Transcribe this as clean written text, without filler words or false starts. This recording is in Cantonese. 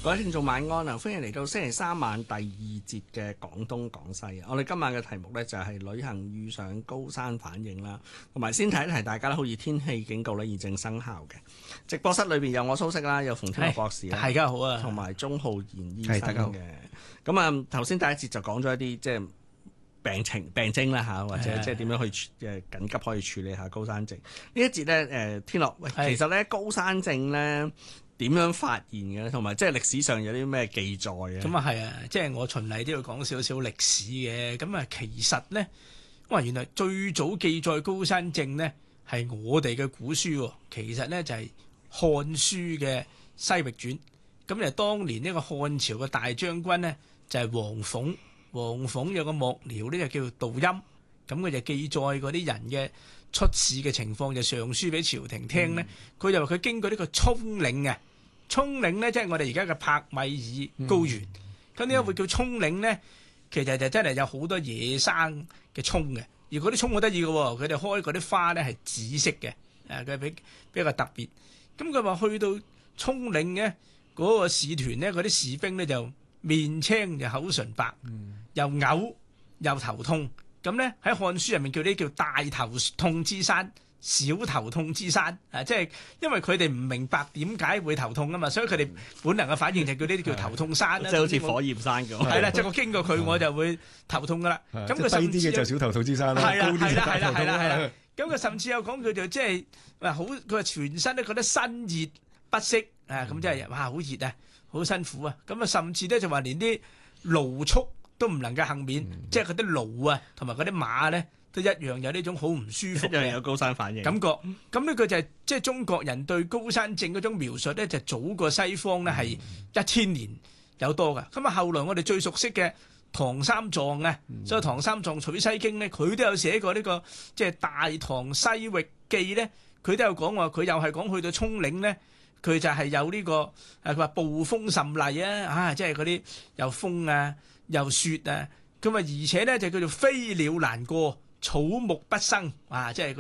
各位聽眾晚安啊！歡迎嚟到星期三晚第二節嘅廣東廣西。我哋今晚嘅題目呢，就係旅行遇上高山反應啦，同埋先提一提大家咧，好似天氣警告呢現正生效嘅。直播室裏邊有我蘇軾啦，有馮天樂博士啦， 大家好啊， 同埋鐘浩然醫生嘅。咁啊，頭先第一節就講咗一啲即係病徵啦嚇，或者即係點樣去緊急可以處理下高山症。呢一節呢，天樂，喂，其實呢高山症呢，點樣發現嘅？同埋即係歷史上有啲咩記載嘅？ 咁啊係啊，即係我循例都要講少少歷史嘅。咁啊，其實咧，原來最早記載高山症咧係我哋嘅古書喎。其實咧就係《漢書》嘅《西域傳》。咁就當年呢個漢朝嘅大將軍咧就係王諷。王諷有個幕僚呢就叫杜欽。咁佢就記載嗰啲人嘅出事嘅情況，就上書俾朝廷聽咧。佢就話佢經過呢個蔥嶺嘅。蔥嶺咧，即係我哋而家嘅柏米爾高原。咁點解會叫蔥嶺咧？其實就真係有好多野生嘅蔥嘅。而嗰啲蔥好得意嘅喎，佢哋開嗰啲花咧係紫色嘅，佢比較特別。咁佢話去到蔥嶺嘅嗰個使團咧，嗰啲士兵咧就面青就口唇白，又嘔又頭痛。咁咧喺漢書入面叫呢叫大頭痛之山。小頭痛之山即係因為佢哋唔明白點解會頭痛啊嘛，所以佢哋本能嘅反應就叫呢啲叫頭痛山啦， 即係好似火焰山咁。 係啦，即係我經過佢我就會頭痛噶啦。咁佢低啲嘅就小頭痛之山啦，高啲就大頭痛啦。 咁佢甚至有講佢就即係好，佢話全身都覺得身熱不適咁即係好熱啊，好辛苦啊。咁啊甚至咧就話連啲勞畜都唔能夠幸免，即係嗰啲驢啊同埋嗰啲馬咧。都一樣有呢種好唔舒服嘅有高山反應感覺。咁呢個就係即係中國人對高山症嗰種描述咧，就早過西方咧係1000年有多噶。咁啊，後來我哋最熟悉嘅唐三藏啊，所以唐三藏取西經咧，佢都有寫過呢個即係《大唐西域記》咧，佢都有講話，佢又係講去到蔥嶺咧，佢就係有呢個佢話暴風甚厲啊，即係嗰啲又風啊又雪啊，咁啊而且咧就叫做飛鳥難過。草木不生，即係